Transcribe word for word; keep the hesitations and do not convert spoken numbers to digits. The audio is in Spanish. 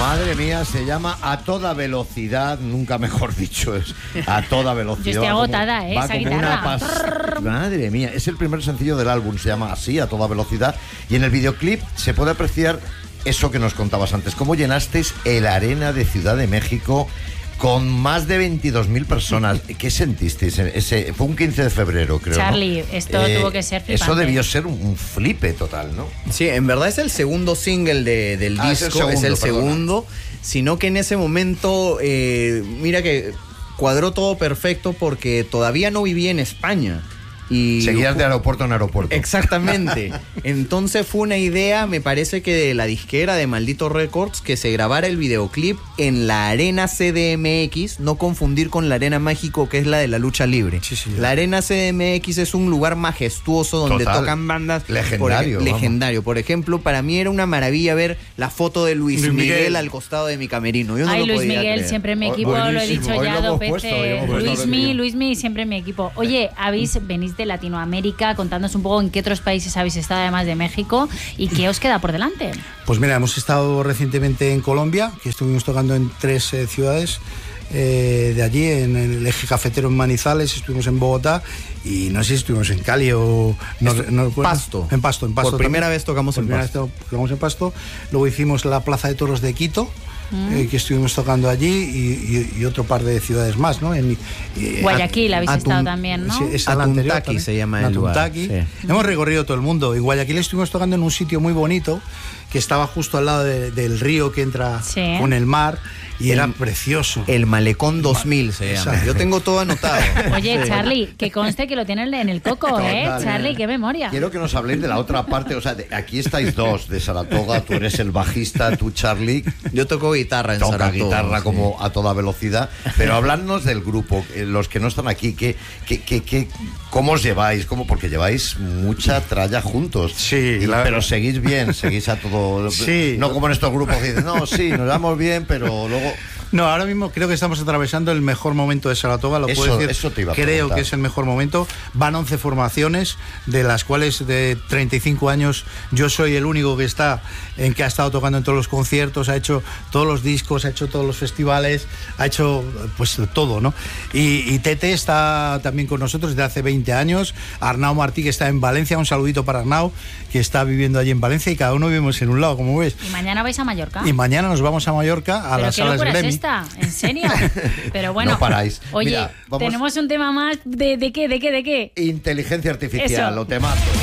Madre mía, se llama A Toda Velocidad, nunca mejor dicho, es A Toda Velocidad. Yo estoy agotada, como, ¿eh? Va esa como guitarra. una pas... Madre mía, es el primer sencillo del álbum, se llama así, A Toda Velocidad. Y en el videoclip se puede apreciar eso que nos contabas antes, cómo llenasteis el Arena de Ciudad de México con más de veintidós mil personas. ¿Qué sentisteis? Ese, fue un quince de febrero, creo. Charlie, ¿no? esto eh, tuvo que ser flipante. Eso debió ser un, un flipe total, ¿no? Sí, en verdad es el segundo single de, del ah, disco, es el segundo, es el segundo sino que en ese momento, eh, mira que cuadró todo perfecto porque todavía no vivía en España. Y seguías de aeropuerto en aeropuerto. Exactamente. Entonces fue una idea, me parece que de la disquera de Maldito Records, que se grabara el videoclip en la Arena C D M X, no confundir con la Arena México, que es la de la lucha libre. Sí, sí, la Arena C D M X es un lugar majestuoso donde Total. tocan bandas legendario. Por, legendario. Por ejemplo, para mí era una maravilla ver la foto de Luis, Luis Miguel. Miguel al costado de mi camerino. Yo no Ay, lo Luis podía Miguel, creer. siempre en mi equipo, Buenísimo. lo he dicho Hoy ya lo dos veces. Luismi, Luismi, siempre en mi equipo. Oye, habéis venís de Latinoamérica, contándonos un poco en qué otros países habéis estado además de México y qué os queda por delante. Pues mira, hemos estado recientemente en Colombia, que estuvimos tocando en tres eh, ciudades eh, de allí, en el eje cafetero en Manizales, estuvimos en Bogotá y no sé si estuvimos en Cali o no, no Pasto. En Pasto, en Pasto. Por primera vez tocamos por en primera Pasto. Vez tocamos en Pasto. Luego hicimos la Plaza de Toros de Quito. Mm. Eh, que estuvimos tocando allí y, y, y otro par de ciudades más, ¿no? En, eh, Guayaquil habéis Atun, estado también, ¿no? Es, es Atuntaqui se llama el lugar. Sí. Hemos recorrido todo el mundo. En Guayaquil estuvimos tocando en un sitio muy bonito que estaba justo al lado de, del río que entra sí. con el mar y el, era precioso. El Malecón dos mil se llama. Exacto. Yo tengo todo anotado. Oye, Charlie, que conste que lo tienen en el coco, Total, ¿eh? Charlie, qué memoria. Quiero que nos habléis de la otra parte, o sea, de, aquí estáis dos, de Saratoga, tú eres el bajista, tú Charlie. Yo toco guitarra en Toca Saratoga. guitarra sí. como a toda velocidad, pero habladnos del grupo, los que no están aquí, que, que, que, que, ¿cómo os lleváis? ¿Cómo? Porque lleváis mucha tralla juntos. Sí, y, la... pero seguís bien, seguís a todo. Sí. No como en estos grupos que dicen, no, sí, nos vamos bien, pero luego. No, ahora mismo creo que estamos atravesando el mejor momento de Saratoga, lo eso, puedo decir. Eso te iba a creo preguntar. que es el mejor momento. Van once formaciones, de las cuales de treinta y cinco años yo soy el único que está en que ha estado tocando en todos los conciertos, ha hecho todos los discos, ha hecho todos los festivales, ha hecho pues todo, ¿no? Y, y Tete está también con nosotros desde hace veinte años, Arnau Martí, que está en Valencia, un saludito para Arnau, que está viviendo allí en Valencia y cada uno vivimos en un lado, como ves. ¿Y mañana vais a Mallorca? Y mañana nos vamos a Mallorca a las salas Gremi. ¿En serio? Pero bueno, no paráis. Oye, Mira, vamos... tenemos un tema más de, de qué, de qué, de qué. Inteligencia artificial, Eso. o temazo.